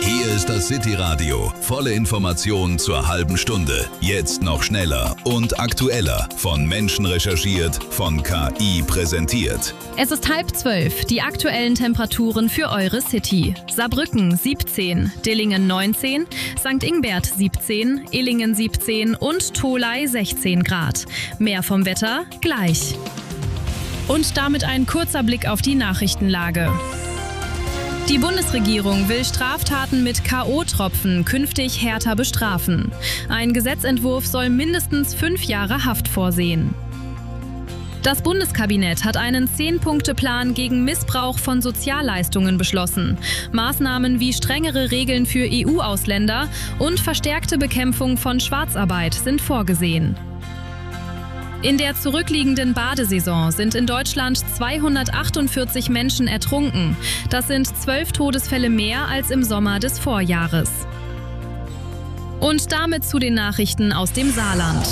Hier ist das City Radio. Volle Informationen zur halben Stunde. Jetzt noch schneller und aktueller. Von Menschen recherchiert, von KI präsentiert. Es ist 11:30. Die aktuellen Temperaturen für eure City. Saarbrücken 17, Dillingen 19, St. Ingbert 17, Illingen 17 und Tholey 16 Grad. Mehr vom Wetter gleich. Und damit ein kurzer Blick auf die Nachrichtenlage. Die Bundesregierung will Straftaten mit K.O.-Tropfen künftig härter bestrafen. Ein Gesetzentwurf soll mindestens 5 Jahre Haft vorsehen. Das Bundeskabinett hat einen 10-Punkte-Plan gegen Missbrauch von Sozialleistungen beschlossen. Maßnahmen wie strengere Regeln für EU-Ausländer und verstärkte Bekämpfung von Schwarzarbeit sind vorgesehen. In der zurückliegenden Badesaison sind in Deutschland 248 Menschen ertrunken. Das sind 12 Todesfälle mehr als im Sommer des Vorjahres. Und damit zu den Nachrichten aus dem Saarland.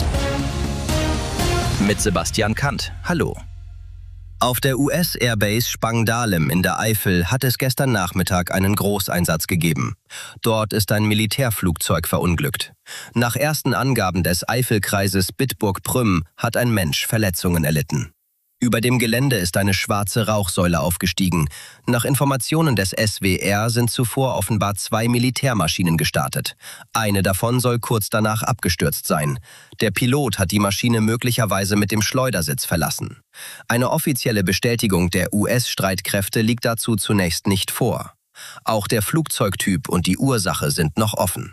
Mit Sebastian Kant. Hallo. Auf der US-Airbase Spangdahlem in der Eifel hat es gestern Nachmittag einen Großeinsatz gegeben. Dort ist ein Militärflugzeug verunglückt. Nach ersten Angaben des Eifelkreises Bitburg-Prüm hat ein Mensch Verletzungen erlitten. Über dem Gelände ist eine schwarze Rauchsäule aufgestiegen. Nach Informationen des SWR sind zuvor offenbar 2 Militärmaschinen gestartet. Eine davon soll kurz danach abgestürzt sein. Der Pilot hat die Maschine möglicherweise mit dem Schleudersitz verlassen. Eine offizielle Bestätigung der US-Streitkräfte liegt dazu zunächst nicht vor. Auch der Flugzeugtyp und die Ursache sind noch offen.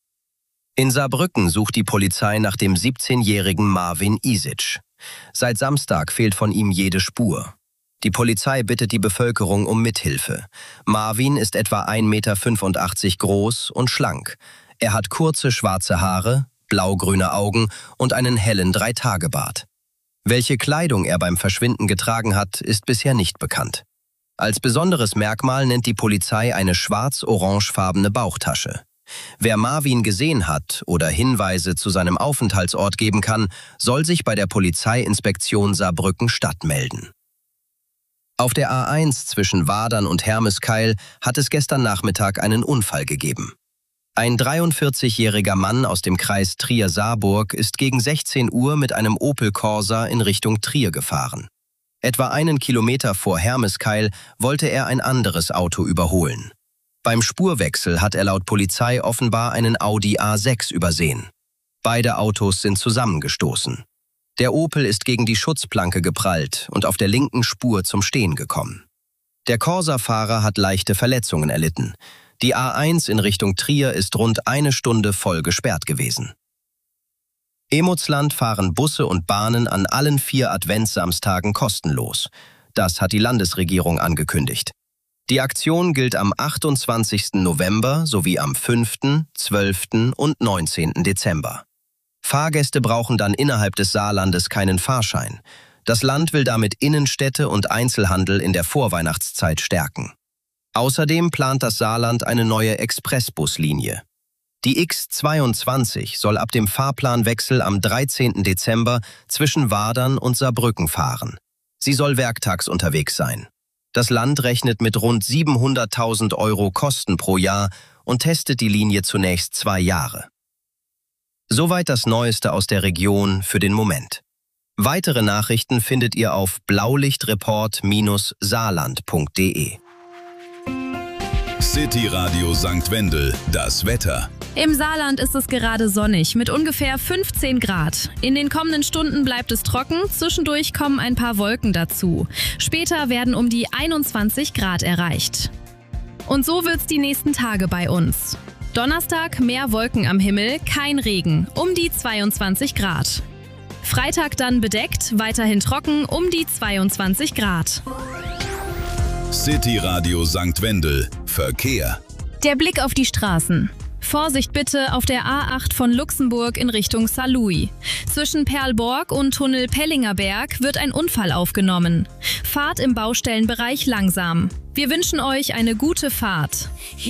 In Saarbrücken sucht die Polizei nach dem 17-jährigen Marvin Isic. Seit Samstag fehlt von ihm jede Spur. Die Polizei bittet die Bevölkerung um Mithilfe. Marvin ist etwa 1,85 Meter groß und schlank. Er hat kurze schwarze Haare, blaugrüne Augen und einen hellen 3-Tage-Bart. Welche Kleidung er beim Verschwinden getragen hat, ist bisher nicht bekannt. Als besonderes Merkmal nennt die Polizei eine schwarz-orangefarbene Bauchtasche. Wer Marvin gesehen hat oder Hinweise zu seinem Aufenthaltsort geben kann, soll sich bei der Polizeiinspektion Saarbrücken-Stadt melden. Auf der A1 zwischen Wadern und Hermeskeil hat es gestern Nachmittag einen Unfall gegeben. Ein 43-jähriger Mann aus dem Kreis Trier-Saarburg ist gegen 16 Uhr mit einem Opel Corsa in Richtung Trier gefahren. Etwa 1 Kilometer vor Hermeskeil wollte er ein anderes Auto überholen. Beim Spurwechsel hat er laut Polizei offenbar einen Audi A6 übersehen. Beide Autos sind zusammengestoßen. Der Opel ist gegen die Schutzplanke geprallt und auf der linken Spur zum Stehen gekommen. Der Corsa-Fahrer hat leichte Verletzungen erlitten. Die A1 in Richtung Trier ist rund 1 Stunde voll gesperrt gewesen. Emotsland fahren Busse und Bahnen an allen 4 Adventssamstagen kostenlos. Das hat die Landesregierung angekündigt. Die Aktion gilt am 28. November sowie am 5., 12. und 19. Dezember. Fahrgäste brauchen dann innerhalb des Saarlandes keinen Fahrschein. Das Land will damit Innenstädte und Einzelhandel in der Vorweihnachtszeit stärken. Außerdem plant das Saarland eine neue Expressbuslinie. Die X22 soll ab dem Fahrplanwechsel am 13. Dezember zwischen Wadern und Saarbrücken fahren. Sie soll werktags unterwegs sein. Das Land rechnet mit rund 700.000 € Kosten pro Jahr und testet die Linie zunächst 2 Jahre. Soweit das Neueste aus der Region für den Moment. Weitere Nachrichten findet ihr auf blaulichtreport-saarland.de. City Radio St. Wendel, das Wetter. Im Saarland ist es gerade sonnig mit ungefähr 15 Grad. In den kommenden Stunden bleibt es trocken, zwischendurch kommen ein paar Wolken dazu. Später werden um die 21 Grad erreicht. Und so wird's die nächsten Tage bei uns. Donnerstag mehr Wolken am Himmel, kein Regen, um die 22 Grad. Freitag dann bedeckt, weiterhin trocken, um die 22 Grad. City Radio St. Wendel, Verkehr. Der Blick auf die Straßen. Vorsicht bitte auf der A8 von Luxemburg in Richtung Saarlouis. Zwischen Perlborg und Tunnel Pellingerberg wird ein Unfall aufgenommen. Fahrt im Baustellenbereich langsam. Wir wünschen euch eine gute Fahrt.